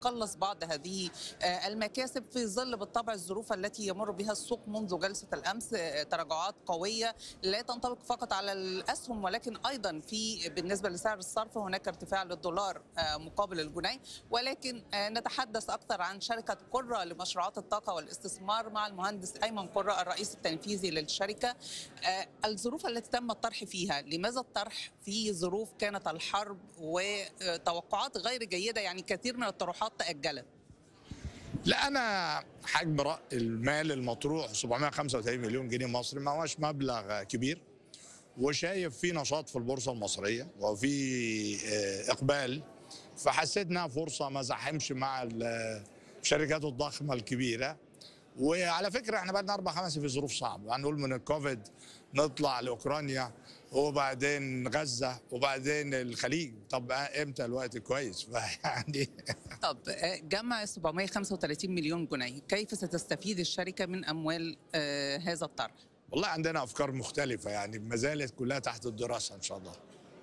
قلص بعض هذه المكاسب في ظل بالطبع الظروف التي يمر بها السوق منذ جلسة الأمس. تراجعات قوية لا تنطبق فقط على الأسهم ولكن أيضا بالنسبة لسعر الصرف هناك ارتفاع للدولار مقابل الجنيه. ولكن نتحدث أكثر عن شركة قرة لمشروعات الطاقة والاستثمار مع المهندس أيمن قرة الرئيس التنفيذي للشركة. الظروف التي تم الطرح فيها، لماذا الطرح في ظروف كانت الحرب وتوقعات غير جيدة؟ يعني كثير من الطروحات تأجلت. لا، أنا حجم المال المطروح 735 مليون جنيه مصري ما هوش مبلغ كبير، وشايف في نشاط في البورصة المصرية وفي إقبال، فحسيت إنها فرصة ما زحمش مع الشركات الضخمة الكبيرة. وعلى فكرة احنا بقى لنا 4 5 في ظروف صعبة، هنقول من الكوفيد نطلع لأوكرانيا وبعدين غزة وبعدين الخليج. طب امتى الوقت كويس؟ يعني طب جمع 735 مليون جنيه، كيف ستستفيد الشركة من أموال هذا الطرح؟ والله عندنا أفكار مختلفة، يعني ما زالت كلها تحت الدراسة إن شاء الله.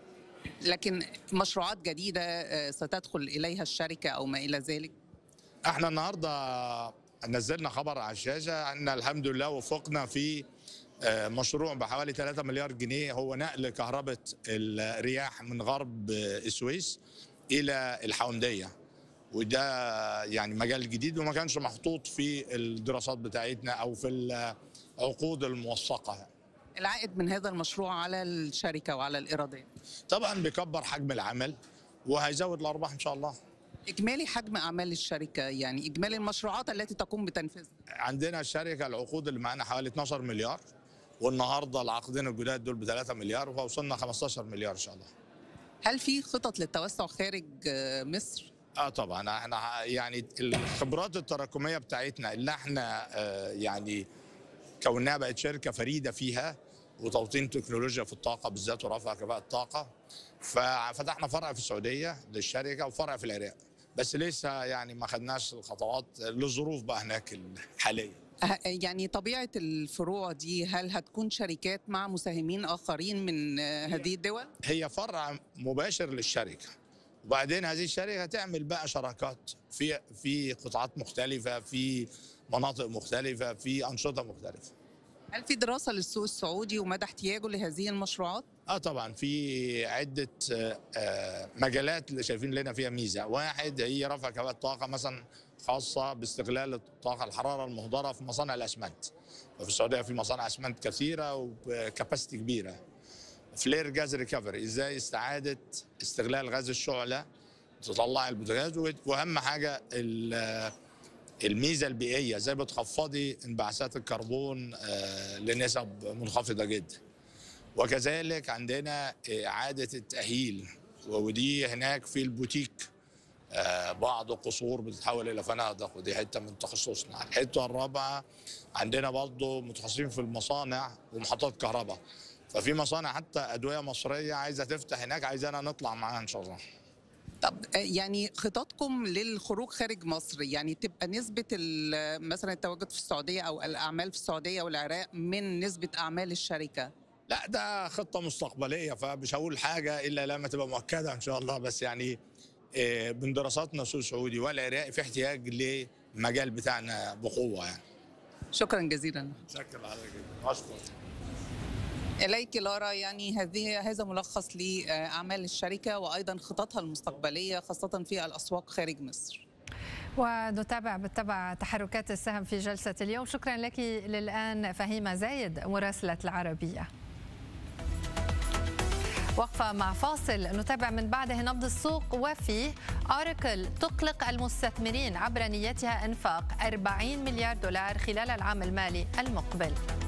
لكن مشروعات جديدة ستدخل إليها الشركة أو ما إلى ذلك؟ احنا النهاردة نزلنا خبر على الشاشة أن الحمد لله وفقنا في مشروع بحوالي 3 مليار جنيه، هو نقل كهرباء الرياح من غرب السويس إلى الحومدية، وده يعني مجال جديد وما كانش محطوط في الدراسات بتاعتنا أو في العقود الموثقة. العائد من هذا المشروع على الشركة وعلى الإيرادات طبعا بيكبر حجم العمل وهيزود الأرباح إن شاء الله. إجمالي حجم أعمال الشركة، يعني إجمالي المشروعات التي تقوم بتنفيذها؟ عندنا الشركة العقود اللي معانا حوالي 12 مليار، والنهارده العقدين الجداد دول ب3 مليار، فوصلنا 15 مليار إن شاء الله. هل في خطط للتوسع خارج مصر؟ طبعا احنا يعني الخبرات التراكميه بتاعتنا اللي احنا يعني كونها بقت شركه فريده فيها، وتوطين تكنولوجيا في الطاقه بالذات ورفع كفاءه الطاقه، ففتحنا فرع في السعوديه للشركه وفرع في العراق، بس لسه يعني ما خدناش الخطوات للظروف بقى هناك الحاليه. يعني طبيعه الفروع دي هل هتكون شركات مع مساهمين اخرين من هذه الدول؟ هي فرع مباشر للشركه، وبعدين هذه الشركه هتعمل بقى شراكات في قطاعات مختلفه، في مناطق مختلفه، في انشطه مختلفه. هل في دراسه للسوق السعودي ومدى احتياجه لهذه المشروعات؟ طبعا في عده مجالات اللي شايفين لنا فيها ميزه. واحد هي رفع كفاءه الطاقه مثلا، خاصه باستغلال الطاقه الحراره المهدره في مصانع الاسمنت. وفي السعوديه في مصانع اسمنت كثيره وبكاباسيتي كبيره. فلير جاز ريكفري، ازاي استعاده استغلال غاز الشعله تطلع البوتاجاز، واهم حاجه الميزه البيئيه، ازاي بتخفضي انبعاثات الكربون لنسب منخفضه جدا. وكذلك عندنا اعاده التاهيل، ودي هناك في البوتيك بعض القصور بتتحول الى فنادق، ودي حته من تخصصنا. الحته الرابعه عندنا برضه متخصصين في المصانع ومحطات كهرباء، ففي مصانع حتى ادويه مصريه عايزه تفتح هناك، عايزانا نطلع معاها ان شاء الله. طب يعني خططكم للخروج خارج مصر، يعني تبقى نسبة مثلا التواجد في السعودية أو الأعمال في السعودية والعراق من نسبة أعمال الشركة؟ لا، ده خطة مستقبلية، فمش هقول حاجة إلا لما تبقى مؤكدة إن شاء الله. بس يعني من دراساتنا السوق السعودي والعراقي في احتياج للمجال بتاعنا بقوة يعني. شكرا جزيلا. شكرا عليك جدا. أشكر. إليك لارا، يعني هذا ملخص لأعمال الشركة وأيضا خططها المستقبلية خاصة في الأسواق خارج مصر. ونتابع بالطبع تحركات السهم في جلسة اليوم. شكرا لك للآن فهيمة زايد مراسلة العربية. وقفة مع فاصل نتابع من بعده نبض السوق، وفيه أوراكل تقلق المستثمرين عبر نيتها إنفاق 40 مليار دولار خلال العام المالي المقبل.